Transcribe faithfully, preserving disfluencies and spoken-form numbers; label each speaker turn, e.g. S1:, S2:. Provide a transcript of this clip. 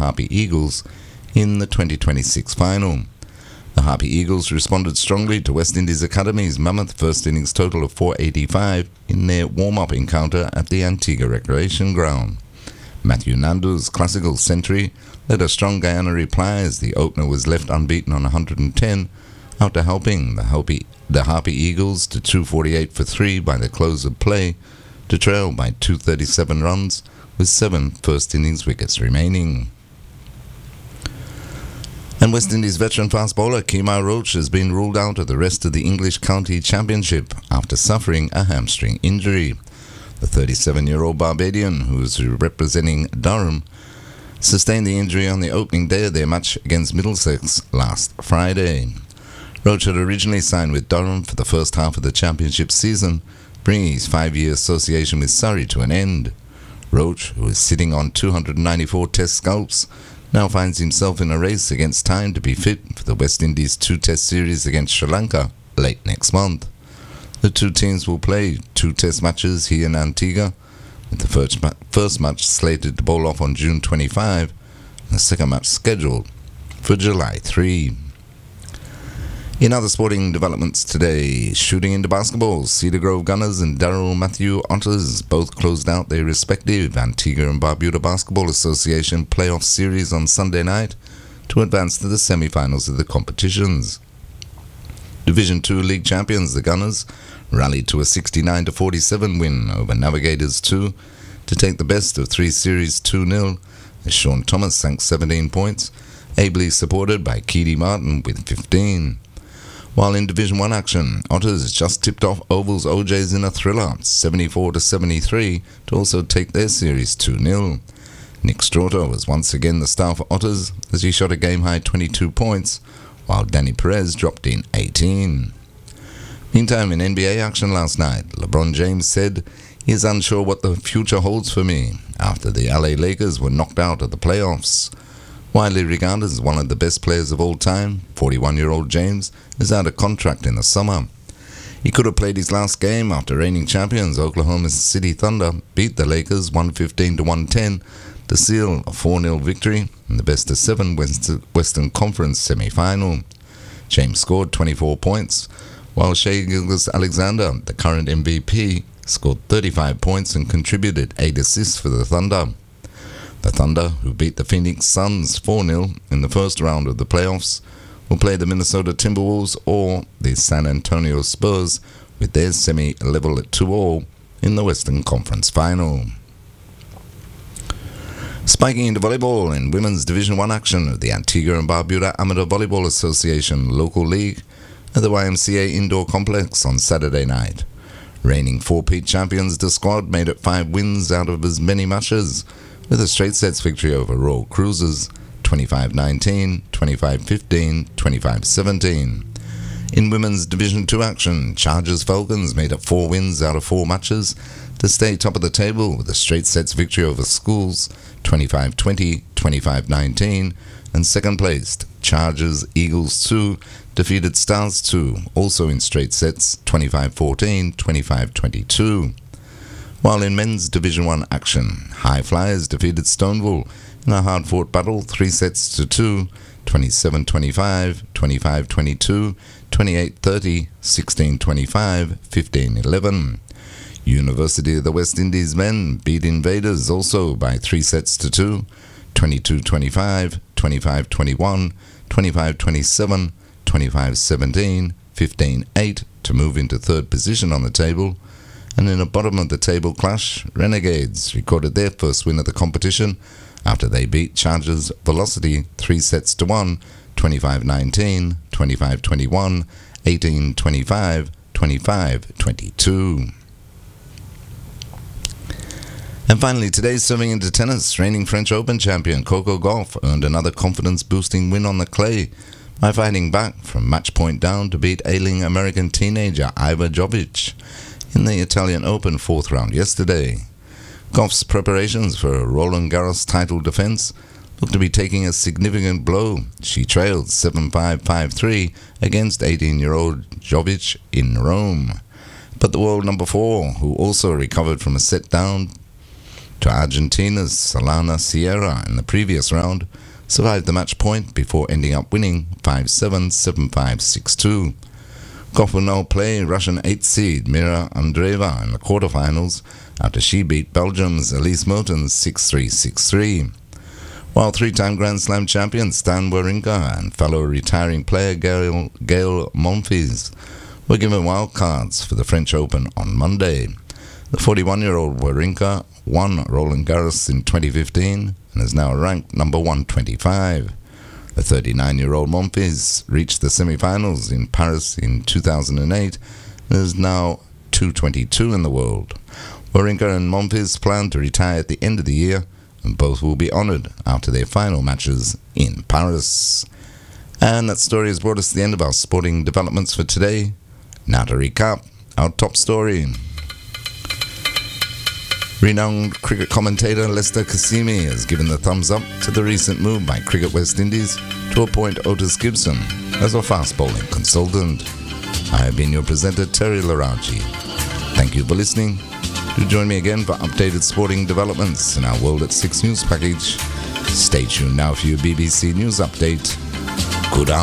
S1: Harpy Eagles in the twenty twenty-six final. The Harpy Eagles responded strongly to West Indies Academy's mammoth first innings total of four eighty-five in their warm-up encounter at the Antigua Recreation Ground. Matthew Nandu's classical century led a strong Guyana reply as the opener was left unbeaten on one hundred ten after helping the Harpy, the Harpy Eagles to two forty-eight for three by the close of play to trail by two thirty-seven runs with seven first innings wickets remaining. And West Indies veteran fast bowler Kemar Roach has been ruled out of the rest of the English County Championship after suffering a hamstring injury. The thirty-seven-year-old Barbadian, who is representing Durham, sustained the injury on the opening day of their match against Middlesex last Friday. Roach had originally signed with Durham for the first half of the championship season, bringing his five-year association with Surrey to an end. Roach, who is sitting on two hundred ninety-four test scalps, now finds himself in a race against time to be fit for the West Indies two-test series against Sri Lanka late next month. The two teams will play two test matches here in Antigua, with the first, ma- first match slated to bowl off on June twenty-fifth, and the second match scheduled for July third. In other sporting developments today, shooting into basketball, Cedar Grove Gunners and Darryl Matthew Otters both closed out their respective Antigua and Barbuda Basketball Association playoff series on Sunday night to advance to the semi-finals of the competitions. Division two League champions, the Gunners, rallied to a sixty-nine to forty-seven win over Navigators two to take the best of three series two nil, as Sean Thomas sank seventeen points, ably supported by Keedy Martin with fifteen. While in Division one action, Otters just tipped off Oval's O Js in a thriller, seventy-four to seventy-three, to also take their series two nil. Nick Straughter was once again the star for Otters as he shot a game-high twenty-two points, while Danny Perez dropped in eighteen. Meantime, in N B A action last night, LeBron James said he is unsure what the future holds for me after the L A Lakers were knocked out of the playoffs. Widely regarded as one of the best players of all time, forty-one-year-old James is out of contract in the summer. He could have played his last game after reigning champions Oklahoma City Thunder beat the Lakers one fifteen to one ten to seal a four nil victory in the best of seven Western Conference semi-final. James scored twenty-four points, while Shai Gilgeous-Alexander, the current M V P, scored thirty-five points and contributed eight assists for the Thunder. The Thunder, who beat the Phoenix Suns four nil in the first round of the playoffs, will play the Minnesota Timberwolves or the San Antonio Spurs with their semi-level at two all in the Western Conference Final. Spiking into volleyball in women's Division one action of the Antigua and Barbuda Amateur Volleyball Association Local League at the Y M C A Indoor Complex on Saturday night. Reigning four-peat champions, the squad made it five wins out of as many matches, with a straight sets victory over Royal Cruisers, twenty-five nineteen, twenty-five fifteen, twenty-five seventeen. In women's Division two action, Chargers Falcons made it four wins out of four matches to stay top of the table with a straight sets victory over Schools, twenty-five twenty, twenty-five nineteen, and second placed Chargers Eagles two defeated Stars two, also in straight sets, twenty-five fourteen, twenty-five twenty-two. While in men's Division one action, High Flyers defeated Stoneville in a hard-fought battle, three sets to two, twenty-seven twenty-five, twenty-five twenty-two, twenty-eight thirty, sixteen twenty-five, fifteen eleven. University of the West Indies men beat Invaders also by three sets to two, twenty-two twenty-five, twenty-five twenty-one, twenty-five twenty-seven, twenty-five seventeen, fifteen eight to move into third position on the table. And in a bottom-of-the-table clash, Renegades recorded their first win of the competition after they beat Chargers Velocity three sets to one, twenty-five nineteen, twenty-five twenty-one, eighteen twenty-five, twenty-five twenty-two. And finally, today, serving into tennis, reigning French Open champion Coco Gauff earned another confidence-boosting win on the clay by fighting back from match point down to beat ailing American teenager Iva Jovic in the Italian Open fourth round yesterday. Gauff's preparations for a Roland Garros title defense look to be taking a significant blow. She trailed seven five, five three against eighteen-year-old Jovic in Rome. But the world number four, who also recovered from a set down to Argentina's Solana Sierra in the previous round, survived the match point before ending up winning five seven, seven five, six two. Goff will now play Russian eighth seed Mira Andreeva in the quarterfinals after she beat Belgium's Elise Mertens six three, six three. While three-time Grand Slam champion Stan Wawrinka and fellow retiring player Gail, Gail Monfils were given wildcards for the French Open on Monday. The forty-one-year-old Wawrinka won Roland Garros in twenty fifteen and is now ranked number one twenty-five. The thirty-nine-year-old Monfils reached the semi-finals in Paris in two thousand eight and is now two twenty-two in the world. Wawrinka and Monfils plan to retire at the end of the year, and both will be honoured after their final matches in Paris. And that story has brought us to the end of our sporting developments for today. Now to recap our top story. Renowned cricket commentator Lester Cassimi has given the thumbs up to the recent move by Cricket West Indies to appoint Otis Gibson as a fast bowling consultant. I have been your presenter, Terry Laraji. Thank you for listening. Do join me again for updated sporting developments in our World at Six news package. Stay tuned now for your B B C News update. Good afternoon.